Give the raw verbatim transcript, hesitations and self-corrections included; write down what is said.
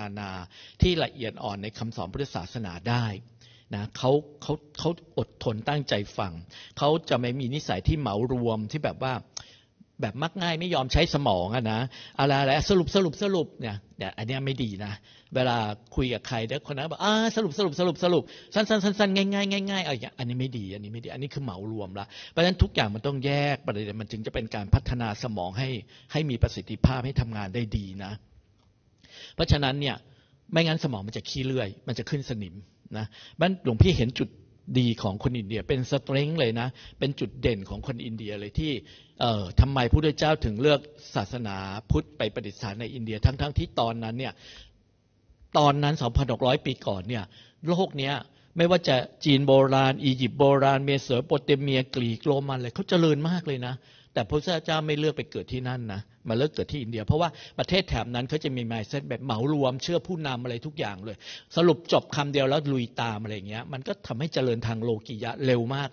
นานาที่ละเอียดอ่อนในคำสอนพุทธศาสนาได้นะเขาเขาเขาอดทนตั้งใจฟังเขาจะไม่มีนิสัยที่เหมารวมที่แบบว่าแบบมักง่ายไม่ยอมใช้สมองอะนะอะไรอะไรสรุปสรุปสรุปเนี่ยเนี่ยอันนี้ไม่ดีนะเวลาคุยกับใครเด็กคนนั้นบอกอ่าสรุปสรุปสรุปสรุปสั้นสั้นสั้นสั้นง่ายง่ายง่ายง่ายอะไรอย่างอันนี้ไม่ดีอันนี้ไม่ดีอันนี้คือเหมารวมละเพราะฉะนั้นทุกอย่างมันต้องแยกประเด็นมันจึงจะเป็นการพัฒนาสมองให้ให้มีประสิทธิภาพให้ทำงานได้ดีนะเพราะฉะนั้นเนี่ยไม่งั้นสมองมันจะขี้เลื่อยมันจะขึ้นสนิมนะบ้านหลวงพี่เห็นจุดดีของคนอินเดียเป็นสเตรนท์เลยนะเป็นจุดเด่นของคนอินเดียเลยที่เอ่อทำไมพระพุทธเจ้าถึงเลือกศาสนาพุทธไปประดิษฐานในอินเดียทั้งๆ ท, ที่ตอนนั้นเนี่ยตอนนั้น สองพันหกร้อย ปีก่อนเนี่ยโลกเนี้ยไม่ว่าจะจีนโบราณอียิปต์โบราณเมโสโปเตเมียกรีกโรมันเลยเขาเจริญมากเลยนะแต่พระพุทธเจ้าไม่เลือกไปเกิดที่นั่นนะมาเลือกเกิดที่อินเดียเพราะว่าประเทศแถบนั้นเขาจะมี mindset แบบเหมารวมเชื่อผู้นำอะไรทุกอย่างเลยสรุปจบคำเดียวแล้วลุยตามอะไรอย่างเงี้ยมันก็ทำให้เจริญทางโลกียะเร็วมาก